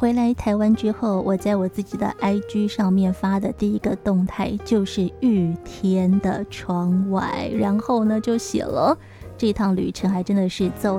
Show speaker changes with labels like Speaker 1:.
Speaker 1: 回来台湾之后，我在我自己的 IG 上面发的第一个动态就是雨天的窗外，然后呢就写了这趟旅程还真的是走